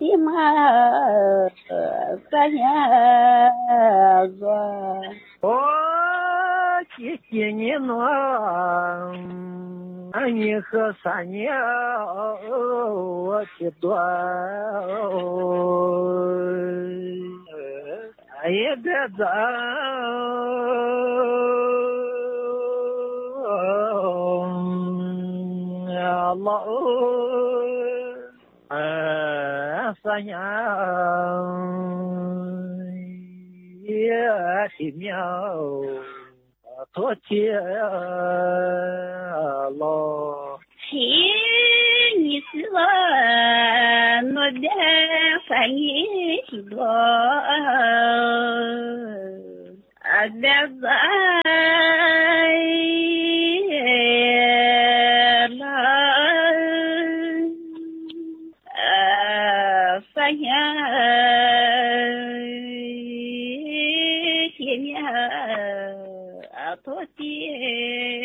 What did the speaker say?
的嘛三年多， 我几年了，你和3年我的多，也别走。老3年也是苗多钱了。 嘿，你是我我的3年是多，别走。多的